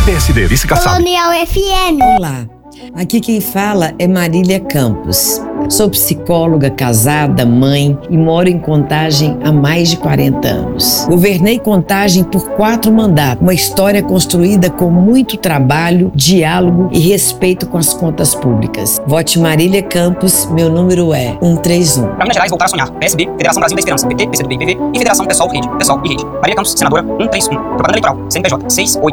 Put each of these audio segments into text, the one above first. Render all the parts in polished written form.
PSD, vice Kassab. Colonial FM. Olá, aqui quem fala é Marília Campos. Sou psicóloga, casada, mãe e moro em Contagem há mais de 40 anos. Governei Contagem por 4 mandatos, uma história construída com muito trabalho, diálogo e respeito com as contas públicas. Vote Marília Campos, meu número é 131. Para Minas Gerais, voltar a sonhar. PSB, Federação Brasil da Esperança, PT, PCdoB e PV e Federação Pessoal e Rede. Marília Campos, senadora 131. Propaganda eleitoral, CNPJ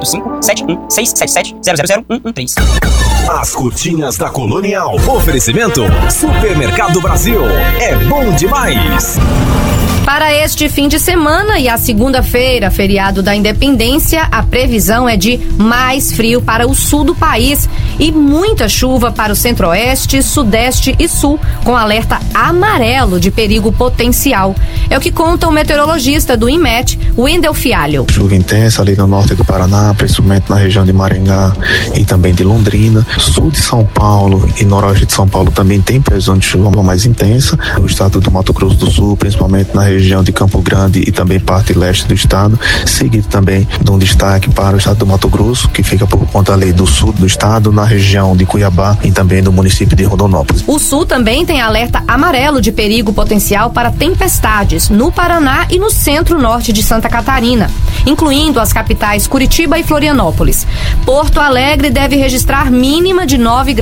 685-71-677-000-113. As curtinhas da Colonial. Oferecimento Supermercado Brasil. É bom demais. Para este fim de semana e a segunda-feira, feriado da Independência, a previsão é de mais frio para o sul do país e muita chuva para o centro-oeste, sudeste e sul, com alerta amarelo de perigo potencial. É o que conta o meteorologista do INMET, Wendel Fialho. Chuva intensa ali no norte do Paraná, principalmente na região de Maringá e também de Londrina. Sul de São Paulo e noroeste de São Paulo também tem previsão de chuva mais intensa. O estado do Mato Grosso do Sul, principalmente na região de Campo Grande e também parte leste do estado, seguido também de um destaque para o estado do Mato Grosso, que fica por conta ali do sul do estado, na região de Cuiabá e também no município de Rondonópolis. O sul também tem alerta amarelo de perigo potencial para tempestades no Paraná e no centro-norte de Santa Catarina, incluindo as capitais Curitiba e Florianópolis. Porto Alegre deve registrar mínima de 9 graus